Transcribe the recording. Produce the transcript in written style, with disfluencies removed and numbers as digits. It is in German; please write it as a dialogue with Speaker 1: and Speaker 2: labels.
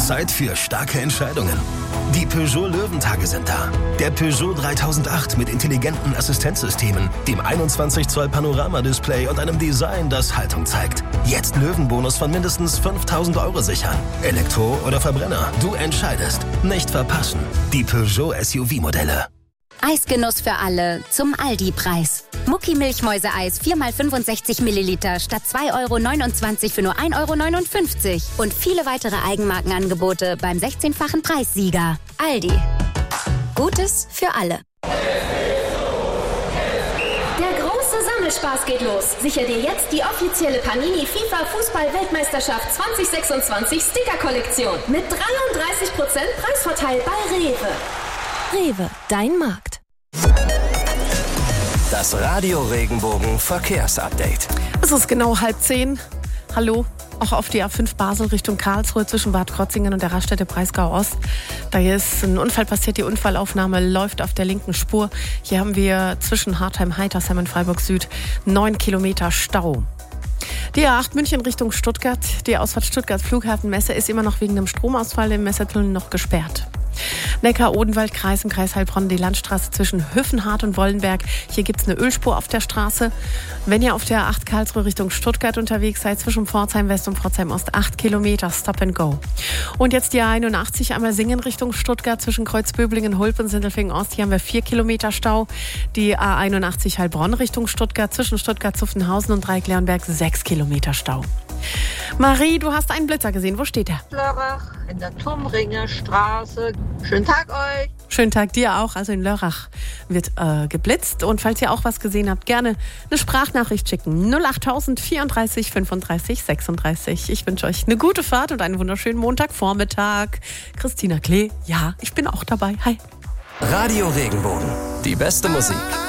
Speaker 1: Zeit für starke Entscheidungen. Die Peugeot Löwentage sind da. Der Peugeot 3008 mit intelligenten Assistenzsystemen, dem 21 Zoll Panoramadisplay und einem Design, das Haltung zeigt. Jetzt Löwenbonus von mindestens 5.000 € sichern. Elektro oder Verbrenner, du entscheidest. Nicht verpassen. Die Peugeot SUV-Modelle.
Speaker 2: Eisgenuss für alle zum Aldi-Preis. Mucki-Milchmäuse-Eis 4x65 Milliliter statt 2,29 € für nur 1,59 € und viele weitere Eigenmarkenangebote beim 16-fachen Preissieger. Aldi. Gutes für alle.
Speaker 3: Der große Sammelspaß geht los. Sichere dir jetzt die offizielle Panini FIFA Fußball-Weltmeisterschaft 2026 Sticker-Kollektion mit 33% Preisvorteil bei Rewe.
Speaker 2: Rewe, dein Markt.
Speaker 4: Das Radio Regenbogen Verkehrsupdate.
Speaker 5: Es ist genau 9:30. Hallo, auch auf die A5 Basel Richtung Karlsruhe zwischen Bad Krotzingen und der Raststätte Breisgau Ost. Da ist ein Unfall passiert, die Unfallaufnahme läuft auf der linken Spur. Hier haben wir zwischen Hartheim-Heitersheim und Freiburg Süd 9 Kilometer Stau. Die A8 München Richtung Stuttgart, die Ausfahrt Stuttgart Flughafenmesse ist immer noch wegen dem Stromausfall im Messertunnel noch gesperrt. Neckar-Odenwald-Kreis im Kreis Heilbronn, die Landstraße zwischen Hüffenhardt und Wollenberg. Hier gibt es eine Ölspur auf der Straße. Wenn ihr auf der A8 Karlsruhe Richtung Stuttgart unterwegs seid, zwischen Pforzheim West und Pforzheim Ost, 8 Kilometer, Stop and Go. Und jetzt die A81 einmal Singen Richtung Stuttgart, zwischen Kreuzböblingen, Hulp und Sindelfingen Ost. Hier haben wir 4 Kilometer Stau. Die A81 Heilbronn Richtung Stuttgart, zwischen Stuttgart-Zuffenhausen und Dreieck-Leonberg, 6 Kilometer Stau. Marie, du hast einen Blitzer gesehen. Wo steht der?
Speaker 6: Lörrach in der Turmringer Straße. Schönen Tag euch.
Speaker 5: Schönen Tag dir auch. Also in Lörrach wird geblitzt. Und falls ihr auch was gesehen habt, gerne eine Sprachnachricht schicken. 08000 34 35 36. Ich wünsche euch eine gute Fahrt und einen wunderschönen Montagvormittag. Christina Klee, ja, ich bin auch dabei. Hi.
Speaker 4: Radio Regenbogen. Die beste Musik.